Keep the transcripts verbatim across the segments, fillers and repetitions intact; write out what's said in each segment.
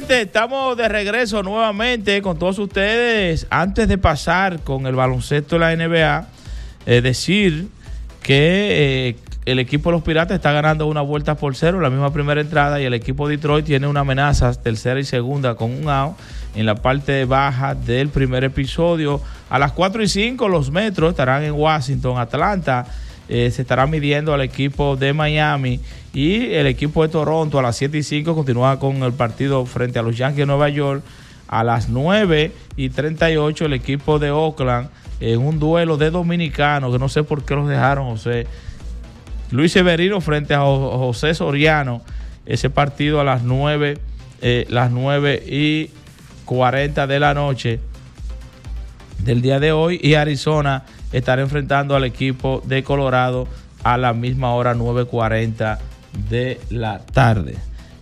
gente, estamos de regreso nuevamente con todos ustedes. Antes de pasar con el baloncesto de la N B A, eh, decir que eh, el equipo de los Piratas está ganando una vuelta por cero, la misma primera entrada, y el equipo de Detroit tiene una amenaza tercera y segunda con un out en la parte baja del primer episodio. A las cuatro y cinco los Metros estarán en Washington. Atlanta eh, se estará midiendo al equipo de Miami, y el equipo de Toronto a las siete y cinco continúa con el partido frente a los Yankees de Nueva York. A las nueve y treinta y ocho el equipo de Oakland en un duelo de dominicanos, que no sé por qué los dejaron, José. Luis Severino frente a José Soriano. Ese partido a las nueve, eh, las nueve y cuarenta de la noche del día de hoy. Y Arizona estará enfrentando al equipo de Colorado a la misma hora, nueve cuarenta de la tarde.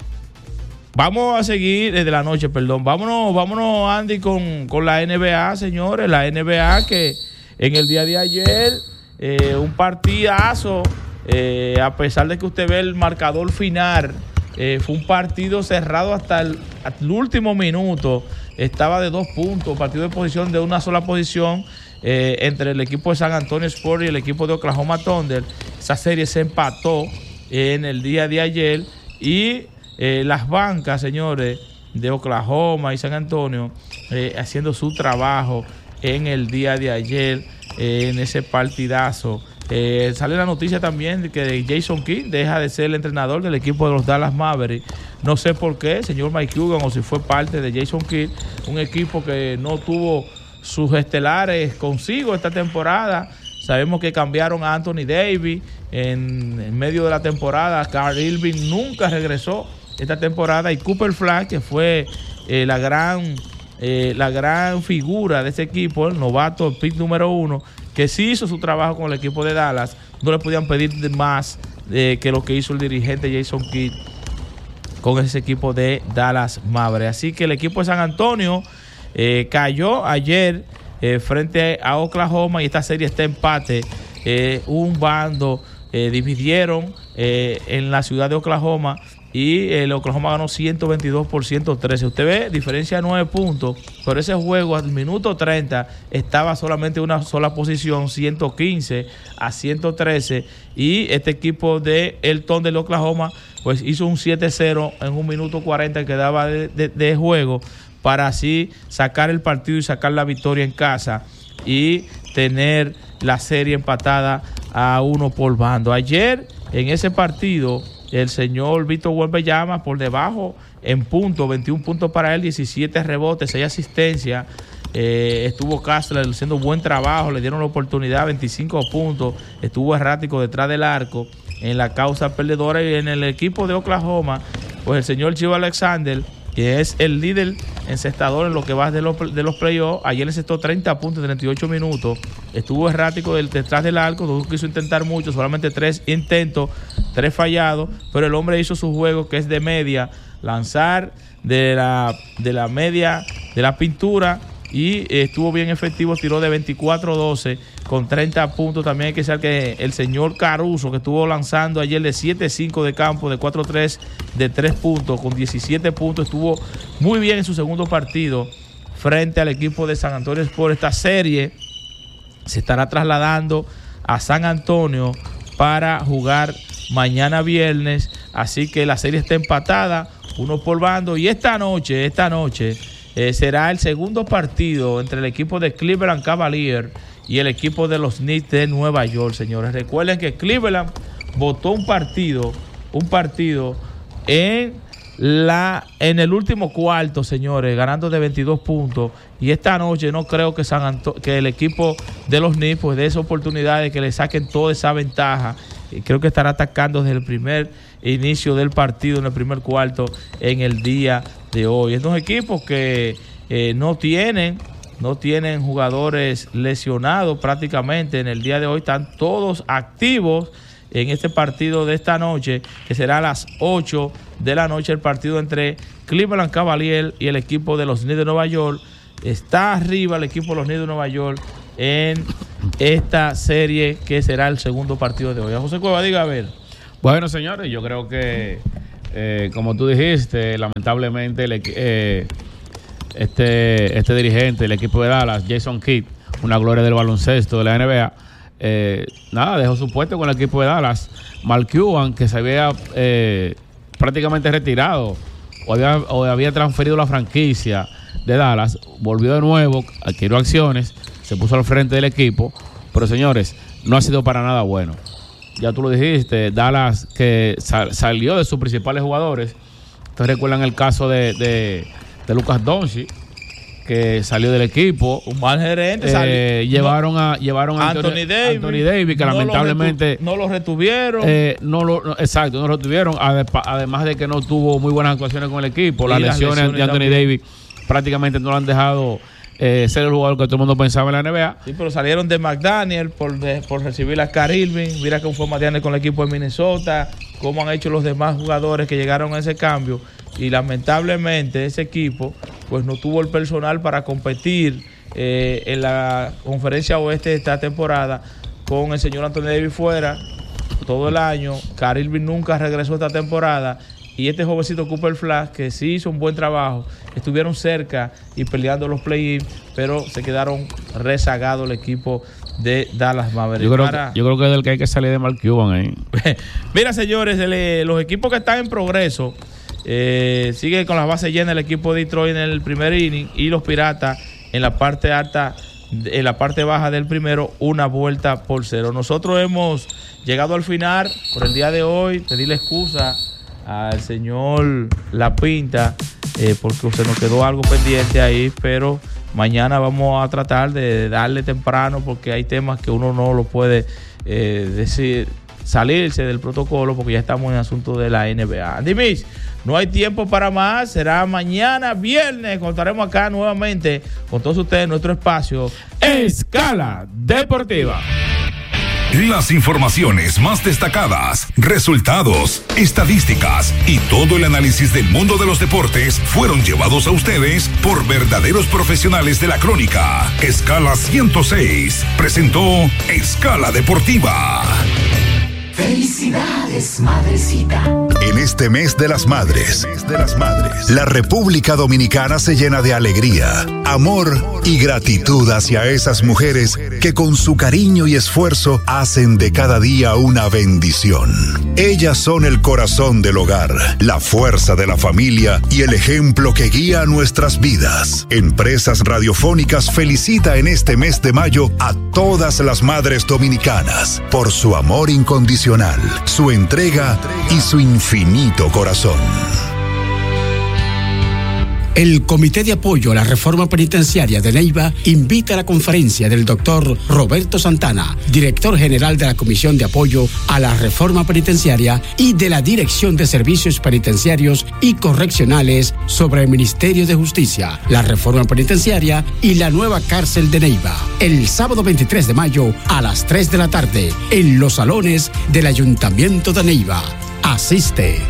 Vamos a seguir desde la noche, perdón. Vámonos, vámonos, Andy, con, con la N B A, señores. La N B A que en el día de ayer, eh, un partidazo. Eh, a pesar de que usted ve el marcador final, eh, fue un partido cerrado hasta el, hasta el último minuto. Estaba de dos puntos, partido de posición de una sola posición eh, entre el equipo de San Antonio Spurs y el equipo de Oklahoma Thunder. Esa serie se empató en el día de ayer, y eh, las bancas, señores, de Oklahoma y San Antonio eh, haciendo su trabajo en el día de ayer eh, en ese partidazo. Eh, sale la noticia también de que Jason Kidd deja de ser el entrenador del equipo de los Dallas Mavericks. No sé por qué, señor Mike Hugan, o si fue parte de Jason Kidd, un equipo que no tuvo sus estelares consigo esta temporada. Sabemos que cambiaron a Anthony Davis en, en medio de la temporada. Carl Irving nunca regresó esta temporada, y Cooper Flag, que fue eh, la gran eh, la gran figura de ese equipo, el novato, el pick número uno, que sí hizo su trabajo con el equipo de Dallas. No le podían pedir más eh, que lo que hizo el dirigente Jason Kidd con ese equipo de Dallas Mavericks. Así que el equipo de San Antonio eh, cayó ayer eh, frente a Oklahoma, y esta serie está empate. Eh, un bando eh, dividieron eh, en la ciudad de Oklahoma, y el Oklahoma ganó ciento veintidós por ciento trece. Usted ve, diferencia de nueve puntos, pero ese juego al minuto treinta estaba solamente una sola posición, ciento quince a ciento trece, y este equipo de el Thunder de Oklahoma pues hizo un siete cero en un minuto cuarenta que quedaba de, de, de juego, para así sacar el partido y sacar la victoria en casa y tener la serie empatada a uno por bando. Ayer en ese partido el señor Víctor Wembanyama por debajo en puntos, veintiún puntos para él, diecisiete rebotes, seis asistencias. Eh, estuvo Castro haciendo buen trabajo, le dieron la oportunidad, veinticinco puntos. Estuvo errático detrás del arco en la causa perdedora. Y en el equipo de Oklahoma, pues el señor Gio Alexander, que es el líder encestador en lo que va de los, de los playoffs, ayer encestó treinta puntos en treinta y ocho minutos. Estuvo errático del, detrás del arco, no quiso intentar mucho, solamente tres intentos, tres fallados, pero el hombre hizo su juego, que es de media, lanzar de la, de la media de la pintura, y eh, estuvo bien efectivo, tiró de veinticuatro doce con treinta puntos. También hay que saber que el señor Caruso, que estuvo lanzando ayer de siete cinco de campo, de cuatro tres de tres puntos, con diecisiete puntos, estuvo muy bien en su segundo partido frente al equipo de San Antonio Spurs. Esta serie se estará trasladando a San Antonio para jugar mañana viernes, así que la serie está empatada, uno por bando. Y esta noche, esta noche eh, será el segundo partido entre el equipo de Cleveland Cavaliers y el equipo de los Knicks de Nueva York, señores. Recuerden que Cleveland votó un partido, un partido en la en el último cuarto, señores, ganando de veintidós puntos. Y esta noche no creo que San Anto- que el equipo de los Knicks pues dé esa oportunidad de que le saquen toda esa ventaja. Y creo que estará atacando desde el primer inicio del partido, en el primer cuarto, en el día de hoy. Estos equipos que eh, no tienen no tienen jugadores lesionados prácticamente en el día de hoy, están todos activos en este partido de esta noche, que será a las ocho de la noche, el partido entre Cleveland Cavaliers y el equipo de los Knicks de Nueva York. Está arriba el equipo de los Knicks de Nueva York en esta serie, que será el segundo partido de hoy. A José Cueva, diga a ver. Bueno, señores, yo creo que Eh, como tú dijiste, lamentablemente el, eh, este, este dirigente del equipo de Dallas, Jason Kidd, una gloria del baloncesto de la N B A, eh, nada, dejó su puesto con el equipo de Dallas. Mark Cuban, que se había eh, prácticamente retirado o había, o había transferido la franquicia de Dallas, volvió de nuevo, adquirió acciones, se puso al frente del equipo, pero señores, no ha sido para nada bueno. Ya tú lo dijiste, Dallas que sal, salió de sus principales jugadores. Ustedes recuerdan el caso de, de, de Lucas Doncic, que salió del equipo. Un mal gerente. Eh, llevaron no, a llevaron a Anthony, Anthony Davis, Anthony Davis, que no lamentablemente... Lo retu, no lo retuvieron. Eh, no lo, no, exacto, no lo retuvieron. Además de que no tuvo muy buenas actuaciones con el equipo. Las lesiones, las lesiones de Anthony también. Davis prácticamente no lo han dejado eh, ser el jugador que todo el mundo pensaba en la N B A. Sí, pero salieron de McDaniel por, de, por recibir a Kyrie Irving. Mira cómo fue McDaniel con el equipo de Minnesota, cómo han hecho los demás jugadores que llegaron a ese cambio. Y lamentablemente ese equipo pues no tuvo el personal para competir eh, en la conferencia oeste de esta temporada, con el señor Anthony Davis fuera todo el año. Kyrie Irving nunca regresó esta temporada. Y este jovencito Cooper Flash, que sí hizo un buen trabajo, estuvieron cerca y peleando los play-in, pero se quedaron rezagados el equipo de Dallas Mavericks. Yo creo, Para... que, yo creo que es del que hay que salir de Mark Cuban ahí. Mira, señores, el, los equipos que están en progreso, eh, sigue con las bases llenas el equipo de Detroit en el primer inning y los Piratas en la parte alta, en la parte baja del primero, una vuelta por cero. Nosotros hemos llegado al final por el día de hoy. Pedirle excusa al señor La Pinta eh, porque se nos quedó algo pendiente ahí, pero mañana vamos a tratar de darle temprano, porque hay temas que uno no lo puede eh, decir, salirse del protocolo, porque ya estamos en asunto de la N B A. Andy Mitch, no hay tiempo para más, será mañana viernes, contaremos acá nuevamente con todos ustedes nuestro espacio Escala Deportiva. Las informaciones más destacadas, resultados, estadísticas y todo el análisis del mundo de los deportes fueron llevados a ustedes por verdaderos profesionales de la crónica. Escala ciento seis presentó Escala Deportiva. Felicidades, madrecita. En este mes de las madres, de las madres, la República Dominicana se llena de alegría, amor y gratitud hacia esas mujeres que con su cariño y esfuerzo hacen de cada día una bendición. Ellas son el corazón del hogar, la fuerza de la familia y el ejemplo que guía nuestras vidas. Empresas Radiofónicas felicita en este mes de mayo a todas las madres dominicanas por su amor incondicional, su entrega y su infinito corazón. El Comité de Apoyo a la Reforma Penitenciaria de Neiva invita a la conferencia del doctor Roberto Santana, director general de la Comisión de Apoyo a la Reforma Penitenciaria y de la Dirección de Servicios Penitenciarios y Correccionales, sobre el Ministerio de Justicia, la Reforma Penitenciaria y la nueva cárcel de Neiva, el sábado veintitrés de mayo a las tres de la tarde en los salones del Ayuntamiento de Neiva. Asiste.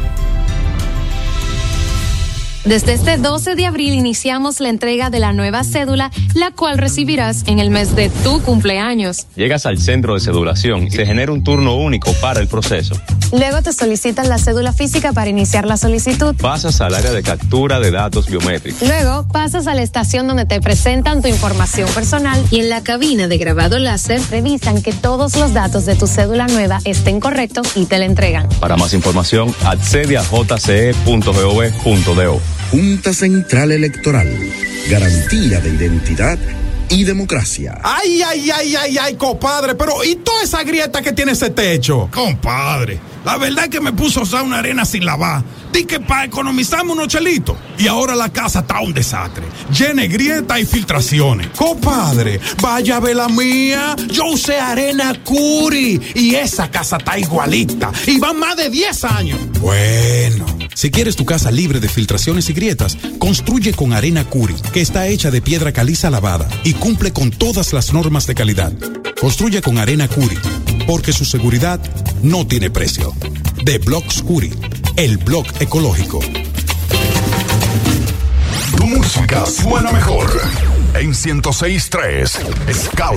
Desde este doce de abril iniciamos la entrega de la nueva cédula, la cual recibirás en el mes de tu cumpleaños. Llegas al centro de cedulación y se genera un turno único para el proceso. Luego te solicitan la cédula física para iniciar la solicitud. Pasas al área de captura de datos biométricos. Luego pasas a la estación donde te presentan tu información personal y en la cabina de grabado láser revisan que todos los datos de tu cédula nueva estén correctos y te la entregan. Para más información, accede a j c e punto gov punto do. Junta Central Electoral. Garantía de identidad y democracia. Ay, ay, ay, ay, ay, compadre, pero ¿y toda esa grieta que tiene ese techo? Compadre, la verdad es que me puso a usar una arena sin lavar. Di que para economizarme unos chelitos. Y ahora la casa está un desastre. Llena de grietas y filtraciones. Compadre, vaya a ver la mía. Yo usé arena Curi y esa casa está igualita. Y van más de diez años. Bueno, si quieres tu casa libre de filtraciones y grietas, construye con arena Curi, que está hecha de piedra caliza lavada y cumple con todas las normas de calidad. Construye con arena Curi, porque su seguridad no tiene precio. De Blocks Curi, el blog ecológico. Tu música suena mejor en ciento seis punto tres. Escala.